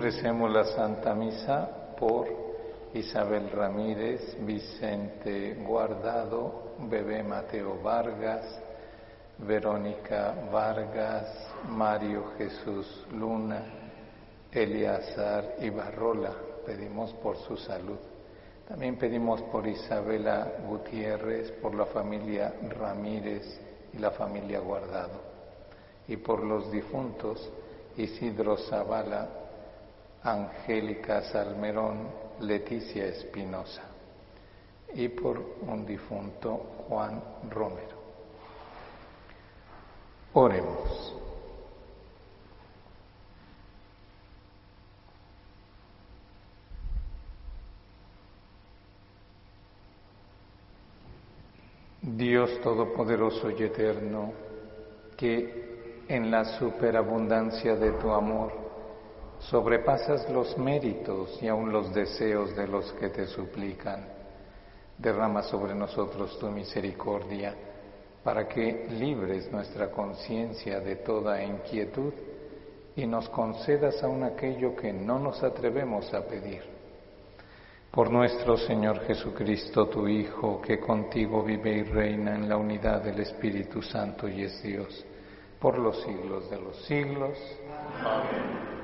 Ofrecemos la Santa Misa por Isabel Ramírez, Vicente Guardado, Bebé Mateo Vargas, Verónica Vargas, Mario Jesús Luna, Eleazar Ibarrola. Pedimos por su salud. También pedimos por Isabela Gutiérrez, por la familia Ramírez y la familia Guardado. Y por los difuntos Isidro Zavala, Angélica Salmerón, Leticia Espinosa. Y por un difunto Juan Romero. Oremos. Dios Todopoderoso y Eterno, que en la superabundancia de tu amor sobrepasas los méritos y aun los deseos de los que te suplican, derrama sobre nosotros tu misericordia, para que libres nuestra conciencia de toda inquietud y nos concedas aún aquello que no nos atrevemos a pedir. Por nuestro Señor Jesucristo, tu Hijo, que contigo vive y reina en la unidad del Espíritu Santo y es Dios, por los siglos de los siglos. Amén.